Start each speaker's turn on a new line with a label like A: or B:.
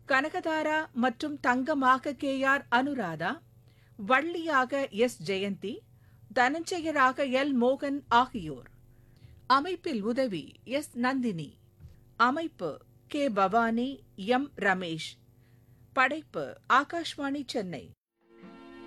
A: கனகதாரா மற்றும் தங்கமாக கே.ஆர். அனுராதா, வள்ளியாக எஸ்.ஜெயந்தி, தனஞ்செயராக எல்.மோகன் ஆகியோர். அமைப்பில் உதவி எஸ். நந்தினி. அமைப்பு கே. பவானி, எம். ரமேஷ். படைப்பு ஆகாஷ்வாணி சென்னை.